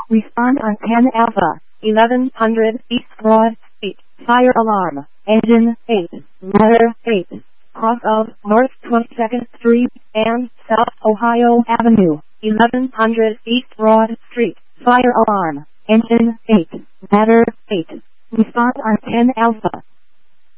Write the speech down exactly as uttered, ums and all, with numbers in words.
Respond on ten Alpha, eleven hundred East Broad Street. Fire alarm. Engine eight. Letter eight. Off of North twenty-second Street and South Ohio Avenue, eleven hundred East Broad Street. Fire alarm. Engine eight. Letter eight. Respond on ten Alpha.